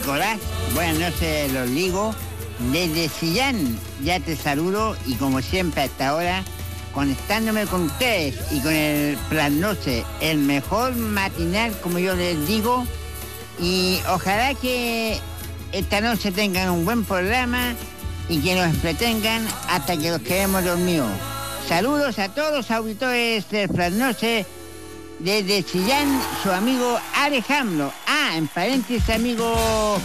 Nicolás, buenas noches, los Ligos. Desde Chillán ya te saludo y como siempre hasta ahora, conectándome con ustedes y con el Plan Noche, el mejor matinal, como yo les digo, y ojalá que esta noche tengan un buen programa y que nos entretengan hasta que los quedemos dormidos. Saludos a todos los auditores del Plan Noche. Desde Chillán, su amigo Alejandro. En paréntesis, amigo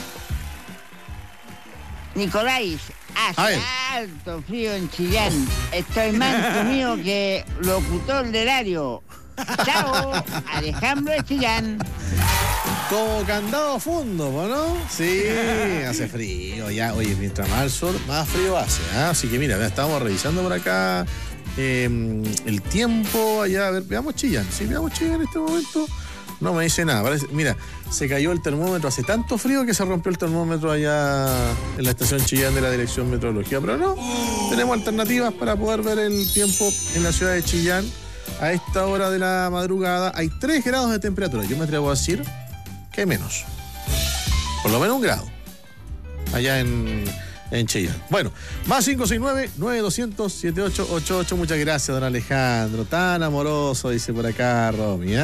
Nicolás. Hace alto frío en Chillán. Estoy más comido que locutor del horario. Chao, Alejandro de Chillán. Como candado fondo, ¿no? Sí, hace frío ya. Oye, mientras más al sur, más frío hace. Así que mira, estamos revisando por acá el tiempo allá. A ver, veamos Chillán. Sí, veamos Chillán en este momento. No me dice nada. Mira, se cayó el termómetro. Hace tanto frío que se rompió el termómetro allá en la estación Chillán de la Dirección Meteorología. Pero no, tenemos alternativas para poder ver el tiempo en la ciudad de Chillán. A esta hora de la madrugada hay 3 grados de temperatura. Yo me atrevo a decir que hay menos. Por lo menos 1 grado. Allá en Chillán. Bueno, más 569-9200-7888. Muchas gracias, don Alejandro. Tan amoroso, dice por acá Romy.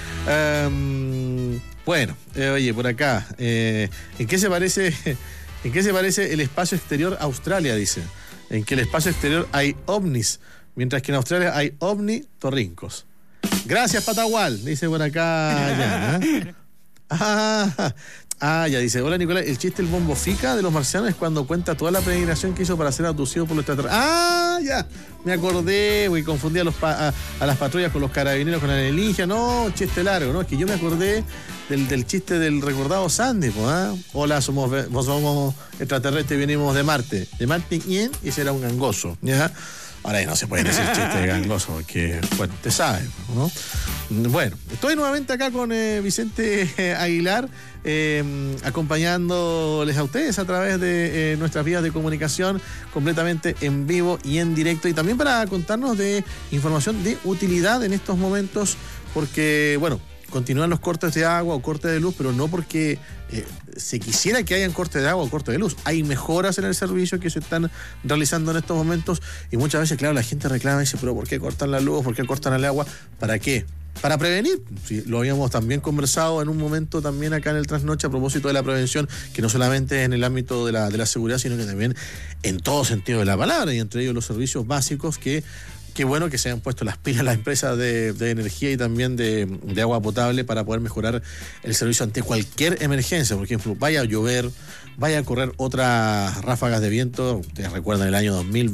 Bueno, oye, por acá. ¿En qué se parece el espacio exterior a Australia? Dice. En que el espacio exterior hay ovnis, mientras que en Australia hay ovnitorrincos. Gracias, Patagual, dice por acá. Ya dice, hola Nicolás, el chiste del bombo fica de los marcianos es cuando cuenta toda la peregrinación que hizo para ser abducido por los extraterrestres. Ya, me acordé, güey, confundí a las patrullas con los carabineros, con la alienígena. No, chiste largo, ¿no? Es que yo me acordé del chiste del recordado Sandy, pues, Hola, somos extraterrestres, venimos de Marte. De Marte, ¿quién? Y ese era un gangoso, ¿ya? Ahora ya no se puede decir chiste de gangoso, porque, bueno, te sabe, ¿no? Bueno, estoy nuevamente acá con Vicente Aguilar, acompañándoles a ustedes a través de nuestras vías de comunicación completamente en vivo y en directo, y también para contarnos de información de utilidad en estos momentos, porque, bueno, continúan los cortes de agua o cortes de luz, pero no porque se quisiera que hayan cortes de agua o cortes de luz. Hay mejoras en el servicio que se están realizando en estos momentos y muchas veces, claro, la gente reclama y dice, pero ¿por qué cortan la luz? ¿Por qué cortan el agua? ¿Para qué? Para prevenir. Sí, lo habíamos también conversado en un momento también acá en el Trasnoche a propósito de la prevención, que no solamente en el ámbito de la seguridad, sino que también en todo sentido de la palabra, y entre ellos los servicios básicos que... Qué bueno que se hayan puesto las pilas las empresas de energía y también de agua potable para poder mejorar el servicio ante cualquier emergencia. Por ejemplo, vaya a llover, vaya a correr otras ráfagas de viento. Ustedes recuerdan el año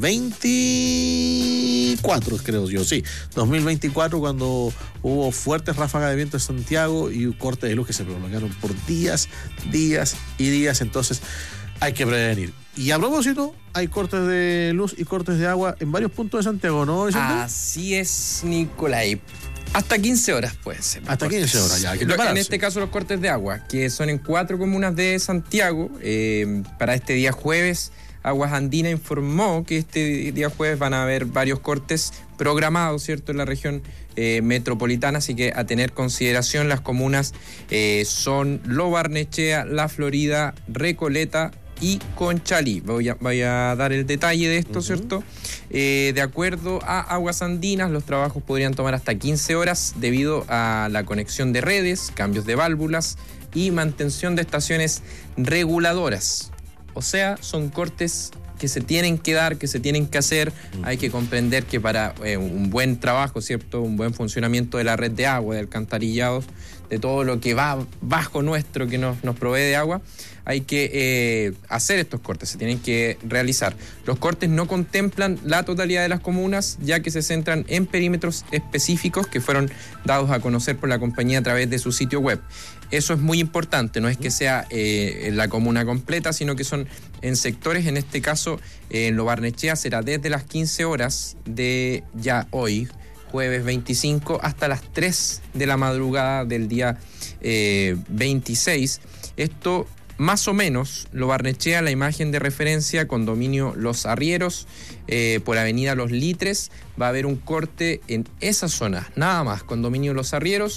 2024, creo yo, sí. 2024, cuando hubo fuertes ráfagas de viento en Santiago y cortes de luz que se prolongaron por días y días. Entonces, hay que prevenir. Y a propósito, hay cortes de luz y cortes de agua en varios puntos de Santiago, ¿no, Vicente? Así es, Nicolai. Hasta 15 horas puede ser. Hasta 15 horas, ya. En este caso, los cortes de agua, que son en 4 comunas de Santiago. Para este día jueves, Aguas Andina informó que este día jueves van a haber varios cortes programados, ¿cierto?, en la región metropolitana, así que a tener consideración. Las comunas son Lo Barnechea, La Florida, Recoleta y Conchalí. Voy a dar el detalle de esto, ¿cierto? De acuerdo a Aguas Andinas, los trabajos podrían tomar hasta 15 horas debido a la conexión de redes, cambios de válvulas y mantención de estaciones reguladoras. O sea, son cortes que se tienen que dar, que se tienen que hacer. Hay que comprender que para un buen trabajo, ¿cierto?, un buen funcionamiento de la red de agua, de alcantarillados, de todo lo que va bajo nuestro, que nos provee de agua, hay que hacer estos cortes, se tienen que realizar. Los cortes no contemplan la totalidad de las comunas, ya que se centran en perímetros específicos que fueron dados a conocer por la compañía a través de su sitio web. Eso es muy importante, no es que sea en la comuna completa, sino que son en sectores. En este caso, en Lo Barnechea será desde las 15 horas de ya hoy, jueves 25, hasta las 3 de la madrugada del día 26. Esto, más o menos, Lo Barnechea, la imagen de referencia, condominio Los Arrieros, por avenida Los Litres, va a haber un corte en esa zona, nada más, condominio Los Arrieros,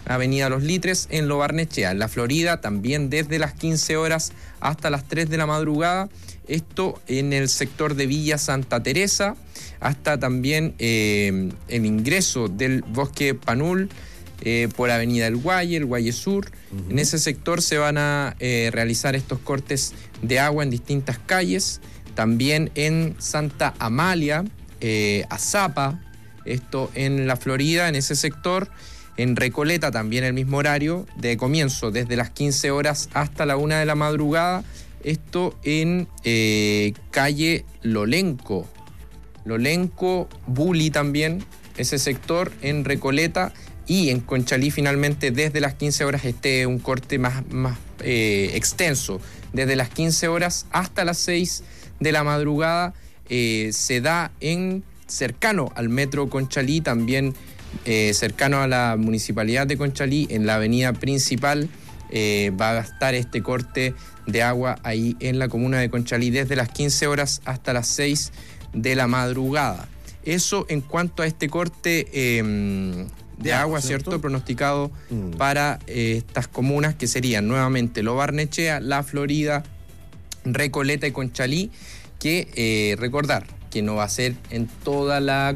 Avenida Los Litres en Lo Barnechea. En la Florida también desde las 15 horas hasta las 3 de la madrugada. Esto en el sector de Villa Santa Teresa, hasta también el ingreso del Bosque Panul por Avenida El Guaye Sur. En ese sector se van a realizar estos cortes de agua en distintas calles. También en Santa Amalia, Azapa, esto en la Florida, en ese sector. En Recoleta también el mismo horario de comienzo, desde las 15 horas hasta la 1 de la madrugada. Esto en calle Lolenco, Bulli también, ese sector en Recoleta. Y en Conchalí finalmente desde las 15 horas un corte más extenso, desde las 15 horas hasta las 6 de la madrugada. Se da cercano al metro Conchalí, también cercano a la municipalidad de Conchalí, en la avenida principal. Va a estar este corte de agua ahí en la comuna de Conchalí desde las 15 horas hasta las 6 de la madrugada. Eso en cuanto a este corte de agua, ¿cierto? Pronosticado para estas comunas que serían nuevamente Lo Barnechea, La Florida, Recoleta y Conchalí, que recordar que no va a ser en todo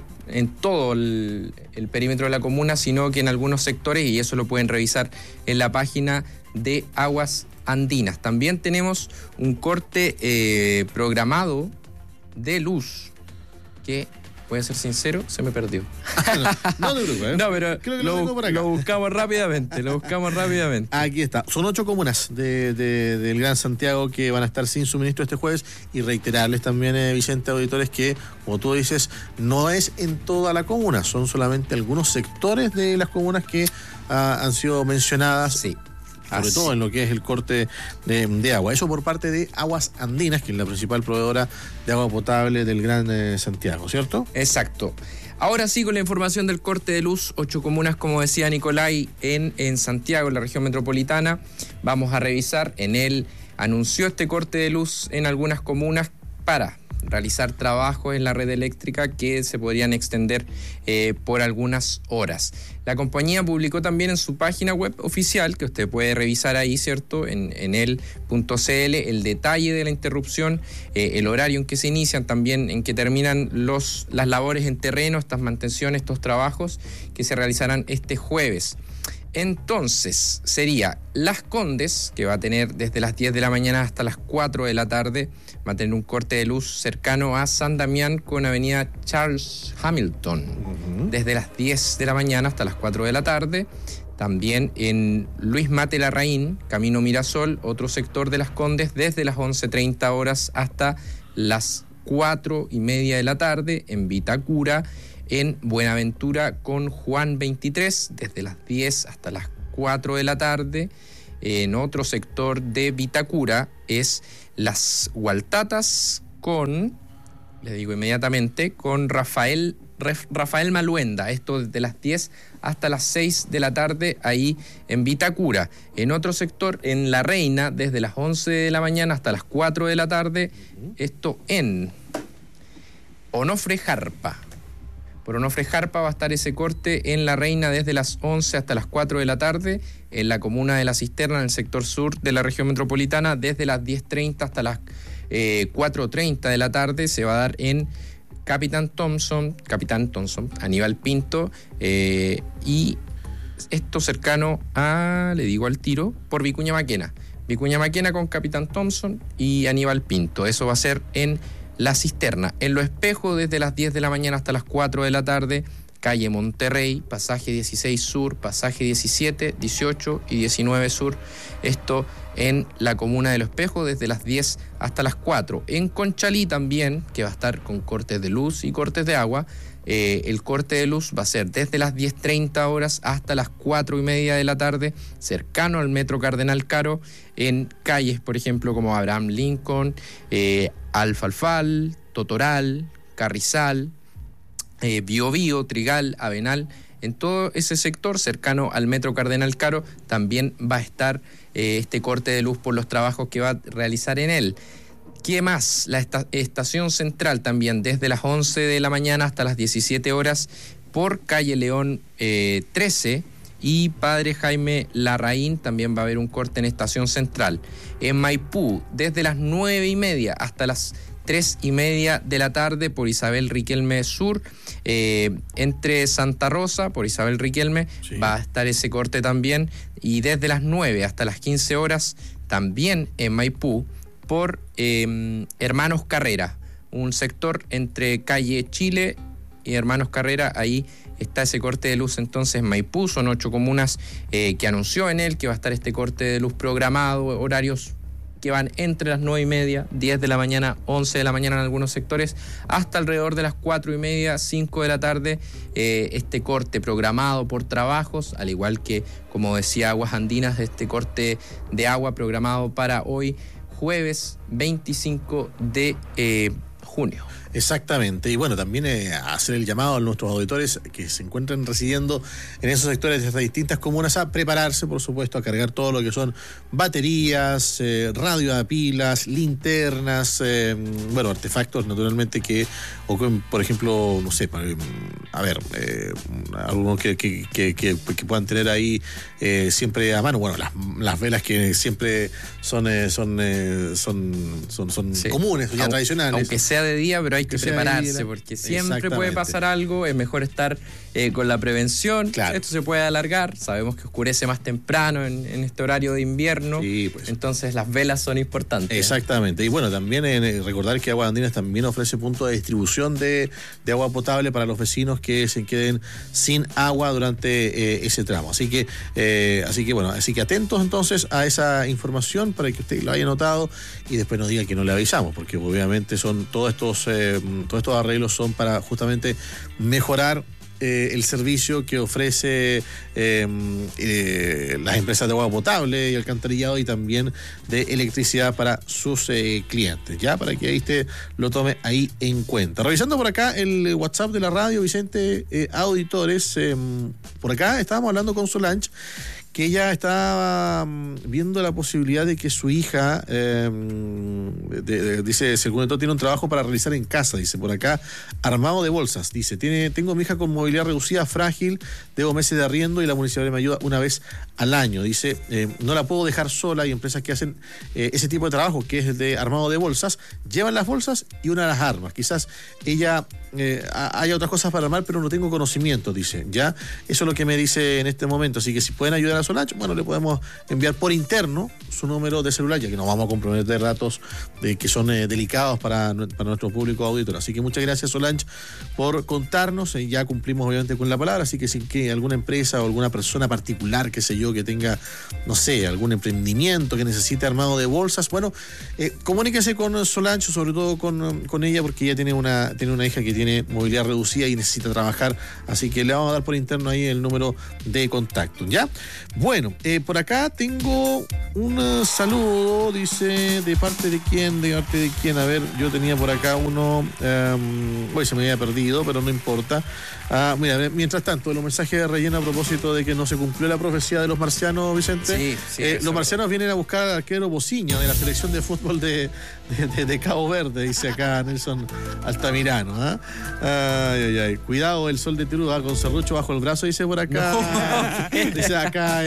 el perímetro de la comuna, sino que en algunos sectores, y eso lo pueden revisar en la página de Aguas Andinas. También tenemos un corte programado de luz que, voy a ser sincero, se me perdió. No te preocupes. No, pero lo buscamos rápidamente, Aquí está. Son 8 comunas del Gran Santiago que van a estar sin suministro este jueves, y reiterarles también, Vicente, auditores, que, como tú dices, no es en toda la comuna, son solamente algunos sectores de las comunas que han sido mencionadas. Sí. Sobre todo en lo que es el corte de agua. Eso por parte de Aguas Andinas, que es la principal proveedora de agua potable del Gran Santiago, ¿cierto? Exacto. Ahora sí, con la información del corte de luz, 8 comunas, como decía Nicolai, en Santiago, en la región metropolitana. Vamos a revisar. En él anunció este corte de luz en algunas comunas para realizar trabajos en la red eléctrica que se podrían extender por algunas horas. La compañía publicó también en su página web oficial, que usted puede revisar ahí, ¿cierto? En el.cl, el detalle de la interrupción, el horario en que se inician, también en que terminan las labores en terreno, estas mantenciones, estos trabajos que se realizarán este jueves. Entonces, sería Las Condes, que va a tener desde las 10 de la mañana hasta las 4 de la tarde, va a tener un corte de luz cercano a San Damián con avenida Charles Hamilton, desde las 10 de la mañana hasta las 4 de la tarde. También en Luis Mate Larraín, camino Mirasol, otro sector de Las Condes, desde las 11:30 horas hasta las 4:30 de la tarde. En Vitacura, en Buenaventura con Juan 23, desde las 10 hasta las 4 de la tarde. En otro sector de Vitacura es Las Hualtatas le digo inmediatamente, con Rafael Maluenda, esto desde las 10 hasta las 6 de la tarde ahí en Vitacura. En otro sector, en La Reina, desde las 11 de la mañana hasta las 4 de la tarde, esto en Onofre Jarpa. Por Onofre Jarpa va a estar ese corte en La Reina desde las 11 hasta las 4 de la tarde, en la comuna de La Cisterna, en el sector sur de la región metropolitana, desde las 10:30 hasta las 4:30 de la tarde. Se va a dar en Capitán Thompson, Aníbal Pinto, y esto cercano le digo al tiro, por Vicuña Maquena con Capitán Thompson y Aníbal Pinto. Eso va a ser en La Cisterna. En Lo Espejo, desde las 10 de la mañana hasta las 4 de la tarde, calle Monterrey, pasaje 16 Sur, pasaje 17, 18 y 19 Sur. Esto en la comuna de Lo Espejo, desde las 10 hasta las 4. En Conchalí también, que va a estar con cortes de luz y cortes de agua. El corte de luz va a ser desde las 10:30 horas hasta las 4:30 de la tarde, cercano al metro Cardenal Caro, en calles, por ejemplo, como Abraham Lincoln, Alfalfal, Totoral, Carrizal, Biobío, Trigal, Avenal. En todo ese sector cercano al metro Cardenal Caro también va a estar este corte de luz por los trabajos que va a realizar en él. ¿Qué más? La estación central también, desde las 11 de la mañana hasta las 17 horas, por calle León 13, y Padre Jaime Larraín también va a haber un corte en Estación Central. En Maipú, desde las 9:30 hasta las 3:30 de la tarde por Isabel Riquelme Sur, entre Santa Rosa, por Isabel Riquelme, sí, va a estar ese corte también, y desde las 9 hasta las 15 horas también en Maipú por Hermanos Carrera, un sector entre calle Chile y Hermanos Carrera. Ahí está ese corte de luz entonces. Maipú, son 8 comunas que anunció en él que va a estar este corte de luz programado, horarios que van entre las 9:30, 10 de la mañana, 11 de la mañana en algunos sectores, hasta alrededor de las 4:30, 5 de la tarde, este corte programado por trabajos, al igual que, como decía Aguas Andinas, este corte de agua programado para hoy, jueves 25 de junio. Exactamente, y bueno, también hacer el llamado a nuestros auditores que se encuentren residiendo en esos sectores de estas distintas comunas a prepararse, por supuesto, a cargar todo lo que son baterías, radio a pilas, linternas, bueno, artefactos naturalmente que, o por ejemplo, no sé, a ver, algunos que puedan tener ahí siempre a mano, bueno, las velas que siempre son sí, comunes, ya tradicionales. Aunque sea de día, pero hay que prepararse, porque siempre puede pasar algo. Es mejor estar con la prevención. Claro. Esto se puede alargar, sabemos que oscurece más temprano en este horario de invierno, sí, pues. Entonces las velas son importantes. Exactamente, y bueno, también recordar que Aguas Andinas también ofrece puntos de distribución de agua potable para los vecinos que se queden sin agua durante ese tramo, así que atentos entonces a esa información para que usted lo haya notado y después nos diga que no le avisamos, porque obviamente son todos estos arreglos son para justamente mejorar el servicio que ofrece las empresas de agua potable y alcantarillado y también de electricidad para sus clientes, ya, para que ahí usted lo tome ahí en cuenta. Revisando por acá el WhatsApp de la radio, Vicente, auditores, por acá estábamos hablando con Solange, que ella estaba viendo la posibilidad de que su hija, dice, según todo, tiene un trabajo para realizar en casa, dice, por acá, armado de bolsas, dice, tengo a mi hija con movilidad reducida, frágil, debo meses de arriendo y la municipalidad me ayuda una vez al año, dice, no la puedo dejar sola, hay empresas que hacen ese tipo de trabajo, que es el de armado de bolsas, llevan las bolsas y una de las armas, quizás ella haya otras cosas para armar, pero no tengo conocimiento, dice, ya, eso es lo que me dice en este momento, así que si pueden ayudar a Solange, bueno, le podemos enviar por interno su número de celular, ya que no vamos a comprometer datos que son delicados para nuestro público auditor, así que muchas gracias, Solange, por contarnos, ya cumplimos obviamente con la palabra, así que sin que alguna empresa o alguna persona particular, qué sé yo, que tenga, no sé, algún emprendimiento que necesite armado de bolsas, bueno, comuníquese con Solange, sobre todo con ella, porque ella tiene una hija que tiene movilidad reducida y necesita trabajar, así que le vamos a dar por interno ahí el número de contacto, ¿ya? Bueno, por acá tengo un saludo, dice, ¿de parte de quién? A ver, yo tenía por acá uno, hoy se me había perdido, pero no importa. Mira, mientras tanto, los mensajes de relleno a propósito de que no se cumplió la profecía de los marcianos, Vicente. Sí, los marcianos vienen a buscar al arquero Bociño de la selección de fútbol de Cabo Verde, dice acá Nelson Altamirano. Ay. Cuidado, el sol de Tirú va con serrucho bajo el brazo, dice por acá. No. Dice acá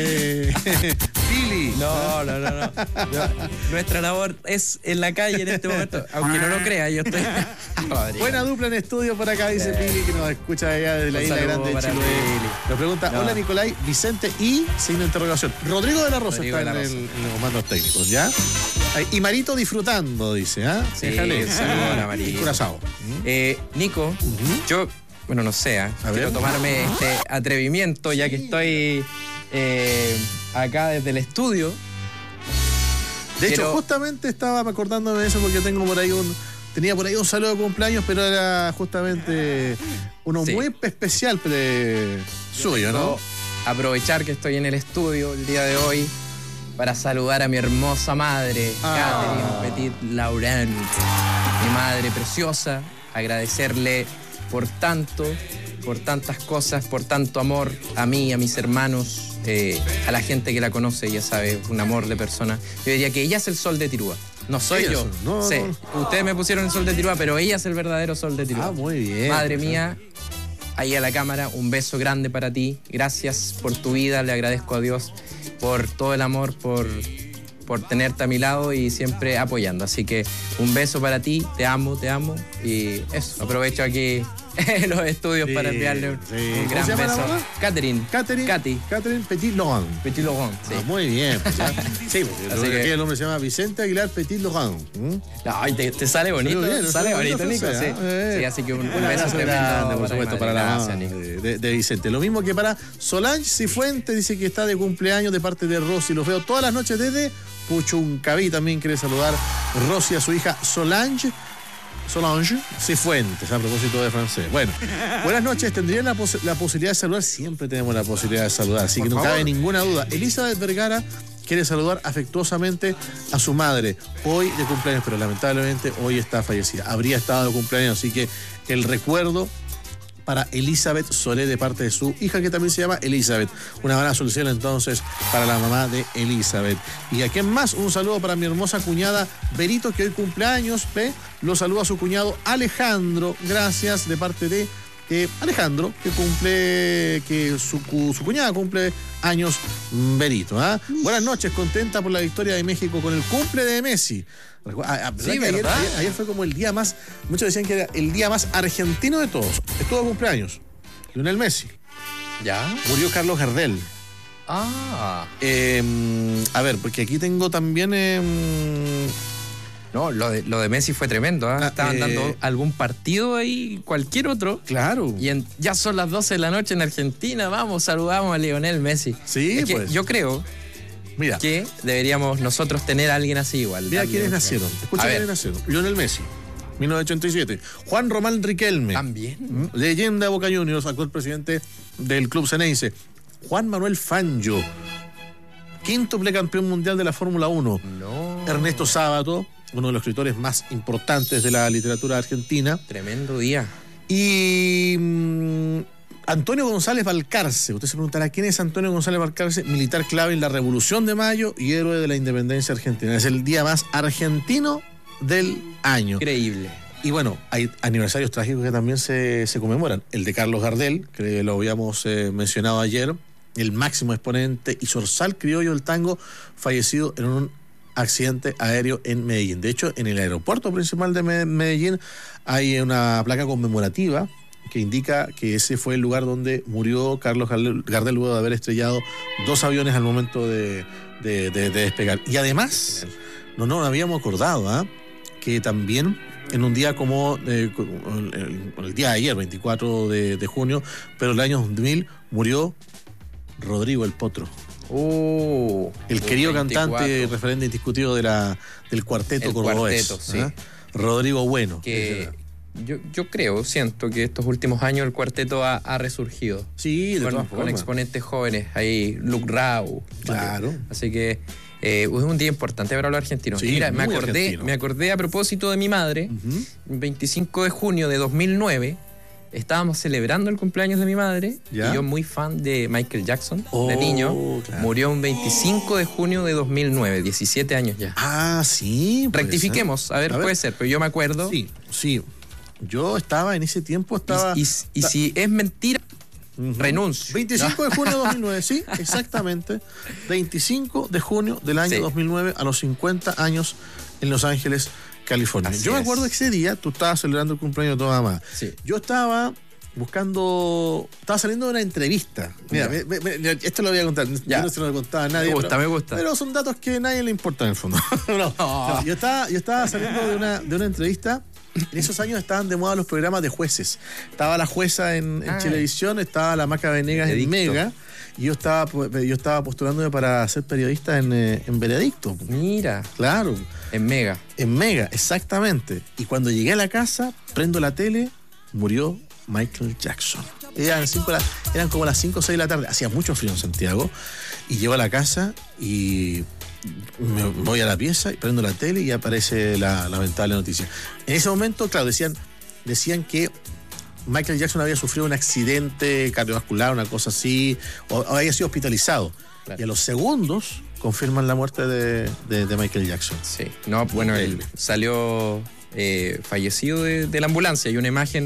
Pili. No. Nuestra labor es en la calle en este momento, aunque no lo crea, yo estoy... Buena dupla en estudio por acá, dice Pili, que nos escucha allá desde la isla grande de Chiloé. Nos pregunta, hola Nicolai, Vicente y signo de interrogación. Rodrigo de la Rosa está en los comandos técnicos, ¿ya? Y Marito disfrutando, dice, Sí, saludos a Marito. Curazao. Nico, yo, bueno, no sé, quiero tomarme este atrevimiento, ya que estoy acá desde el estudio. De hecho, justamente estaba acordándome de eso porque tenía por ahí un saludo de cumpleaños, pero era justamente uno muy especial suyo, ¿no? Aprovechar que estoy en el estudio el día de hoy para saludar a mi hermosa madre, Catherine Petit Laurent, mi madre preciosa, agradecerle por tantas cosas, por tanto amor a mí, a mis hermanos, a la gente que la conoce, ya sabe, un amor de persona. Yo diría que ella es el sol de Tirúa. No soy yo. No. Ustedes me pusieron el sol de Tirúa, pero ella es el verdadero sol de Tirúa. Muy bien. Madre mía, ahí a la cámara, un beso grande para ti. Gracias por tu vida, le agradezco a Dios por todo el amor, por tenerte a mi lado y siempre apoyando. Así que un beso para ti, te amo. Y eso, aprovecho aquí los estudios para enviarle un gran beso. Catherine Petit Laurent. Petit Laurent, sí. Muy bien. Pues, sí, Así que el hombre se llama Vicente Aguilar Petit Laurent. Ay, te sale bonito, bien, sale bonito, Nico. Sí. Sí, así que un beso tremendo, por supuesto, para la mamá de Vicente. Lo mismo que para Solange Cifuentes, dice que está de cumpleaños de parte de Rosy. Los veo todas las noches desde Puchuncaví. También quiere saludar Rosy a su hija Solange Cifuentes, a propósito de francés. Bueno, buenas noches. ¿Tendrían la posibilidad de saludar? Siempre tenemos la posibilidad de saludar, así que no cabe ninguna duda. Elizabeth Vergara quiere saludar afectuosamente a su madre, hoy de cumpleaños, pero lamentablemente hoy está fallecida. Habría estado de cumpleaños, así que el recuerdo para Elizabeth Solé de parte de su hija, que también se llama Elizabeth. Una buena solución entonces para la mamá de Elizabeth. ¿Y a quién más? Un saludo para mi hermosa cuñada Berito, que hoy cumpleaños. Lo saluda a su cuñado Alejandro. Gracias, de parte de Alejandro, que su cuñada cumple años, Berito. Buenas noches, contenta por la victoria de México con el cumple de Messi. Sí, ayer fue como el día más, muchos decían que era el día más argentino de todos. Estuvo de cumpleaños Lionel Messi. ¿Ya? Murió Carlos Gardel. A ver, porque aquí tengo también... No, lo de Messi fue tremendo. Estaban dando algún partido ahí, cualquier otro. Claro. Y ya son las 12 de la noche en Argentina. Vamos, saludamos a Lionel Messi. Sí, pues. Yo creo... Mira, que deberíamos nosotros tener a alguien así igual. Mira quiénes nacieron. Escucha quiénes nacieron. Lionel Messi, 1987. Juan Román Riquelme. También. Leyenda de Boca Juniors, actual presidente del club Ceneice. Juan Manuel Fangio, quíntuple campeón mundial de la Fórmula 1. No. Ernesto Sábato, uno de los escritores más importantes de la literatura argentina. Tremendo día. Y Antonio González Balcarce. Usted se preguntará quién es Antonio González Balcarce, militar clave en la Revolución de Mayo y héroe de la independencia argentina. Es el día más argentino del año. Increíble. Y bueno, hay aniversarios trágicos que también se conmemoran. El de Carlos Gardel, que lo habíamos mencionado ayer, el máximo exponente y zorzal criollo del tango, fallecido en un accidente aéreo en Medellín. De hecho, en el aeropuerto principal de Medellín hay una placa conmemorativa que indica que ese fue el lugar donde murió Carlos Gardel luego de haber estrellado 2 aviones al momento de despegar. Y además, no habíamos acordado, que también en un día como el día de ayer, 24 de junio, pero el año 2000, murió Rodrigo el Potro. El querido 24. Cantante, referente indiscutido del cuarteto cordobés. Sí. Rodrigo Bueno. Yo siento que estos últimos años el cuarteto ha resurgido. Sí, con exponentes jóvenes. Ahí Luke Rau. Claro. ¿Vale? Así que es un día importante para los argentinos. Sí, mira, me acordé a propósito de mi madre. El 25 de junio de 2009 estábamos celebrando el cumpleaños de mi madre. ¿Ya? Y yo, muy fan de Michael Jackson, de niño, claro. Murió un 25 de junio de 2009, 17 años ya. Sí. Rectifiquemos, a ver, puede ser, pero yo me acuerdo. Sí. Yo estaba en ese tiempo, Y si es mentira, renuncio. 25 de junio de 2009, sí, exactamente. 25 de junio del año 2009, a los 50 años, en Los Ángeles, California. Yo me acuerdo que ese día tú estabas celebrando el cumpleaños de tu mamá. Sí. Yo estaba saliendo de una entrevista. Mira, esto lo voy a contar. Yo no se lo contaba a nadie. Me gusta. Pero son datos que a nadie le importan en el fondo. Yo estaba saliendo de una entrevista. En esos años estaban de moda los programas de jueces. Estaba La Jueza en Chilevisión, estaba la Maca Venegas en Mega, y yo estaba postulándome para ser periodista en Veredicto. Mira. Claro. En Mega. En Mega, exactamente. Y cuando llegué a la casa, prendo la tele, murió Michael Jackson. Eran como las 5 o 6 de la tarde. Hacía mucho frío en Santiago. Y llego a la casa y me voy a la pieza y prendo la tele y aparece la lamentable noticia. En ese momento, claro, decían que Michael Jackson había sufrido un accidente cardiovascular, una cosa así, o había sido hospitalizado. Claro. Y a los segundos confirman la muerte de Michael Jackson. Sí. No, bueno, él salió fallecido de la ambulancia. Hay una imagen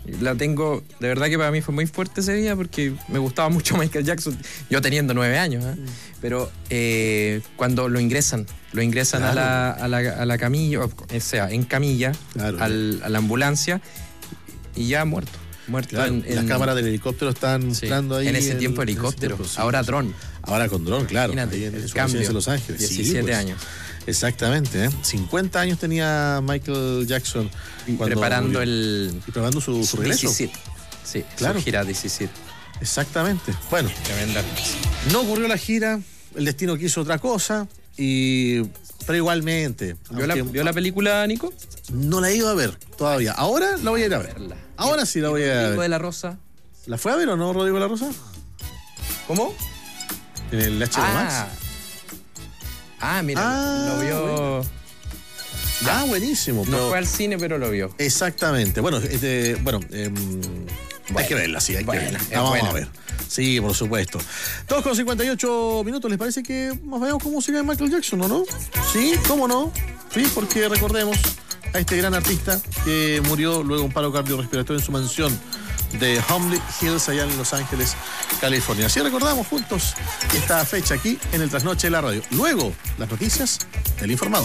La tengo, de verdad que para mí fue muy fuerte ese día porque me gustaba mucho Michael Jackson, yo teniendo 9 años, ¿eh? Pero cuando lo ingresan Claro. a la camilla, o sea, en camilla, Claro. a la ambulancia, y ya muerto. Claro, las cámaras del helicóptero están mostrando ahí. En ese tiempo helicóptero, sí. ahora dron. Ahora con dron, claro. Imagínate, Ahí en el su cambio. residencia en Los Ángeles. 17 pues. años. Exactamente, ¿eh? 50 años tenía Michael Jackson cuando Preparando murió. Y preparando su regreso. 17. Sí, Claro. su gira 17. Exactamente. Bueno, Tremenda. no ocurrió la gira, el destino quiso otra cosa, pero igualmente. ¿Vio la película, Nico? No la he ido a ver todavía. Ahora la voy a ir a ver. Verla. Ahora sí la voy a Rodrigo ver. de la Rosa. ¿La fue a ver o no, Rodrigo de la Rosa? ¿Cómo? En el HBO Max. Mira, Ah, lo vio. Ah, buenísimo. No pero- fue al cine, pero lo vio. Exactamente. Bueno, hay que verla, sí, hay que Buena, verla. es La vamos buena. a ver. Sí, por supuesto. 2:58 ¿Les parece que nos vayamos con música de Michael Jackson o no? Sí, ¿cómo no? Sí, porque recordemos a este gran artista que murió luego de un paro cardiorrespiratorio en su mansión de Homley Hills, allá en Los Ángeles, California. Así recordamos juntos esta fecha aquí en el Trasnoche de la Radio. Luego, las noticias del Informador.